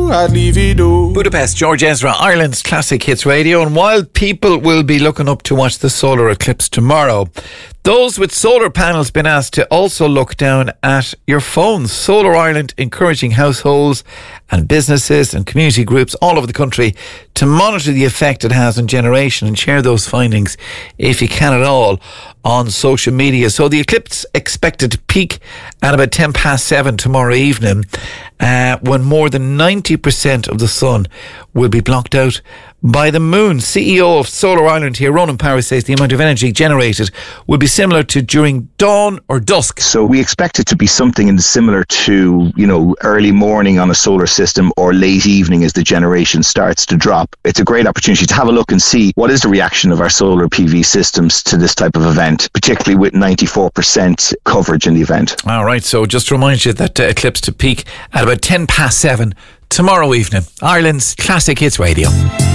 I'd leave it all. Budapest, George Ezra, Ireland's Classic Hits Radio. And while people will be looking up to watch the solar eclipse tomorrow, those with solar panels been asked to also look down at your phones. Solar Ireland encouraging households and businesses and community groups all over the country to monitor the effect it has on generation and share those findings, if you can at all, on social media. So the eclipse expected to peak at about 7:10 tomorrow evening, when more than 90% of the sun will be blocked out by the moon. CEO of Solar Ireland here, Ronan Power, says the amount of energy generated will be similar to during dawn or dusk. So we expect it to be something similar to, early morning on a solar system or late evening as the generation starts to drop. It's a great opportunity to have a look and see what is the reaction of our solar PV systems to this type of event, particularly with 94% coverage in the event. All right, so just to remind you that eclipse to peak at about 7:10 tomorrow evening. Ireland's Classic Hits Radio.